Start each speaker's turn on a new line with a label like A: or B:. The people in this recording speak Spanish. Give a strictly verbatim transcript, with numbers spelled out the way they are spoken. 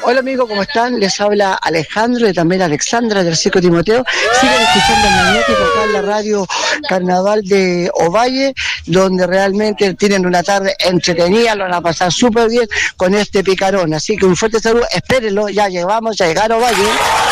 A: Hola amigos, ¿cómo están? Les habla Alejandro y también Alexandra del Circo Timoteo. Siguen escuchando el Magnético acá en la radio Carnaval de Ovalle, donde realmente tienen una tarde entretenida, lo van a pasar súper bien con este picarón. Así que un fuerte saludo, espérenlo, ya llegamos, ya llegaron a Ovalle.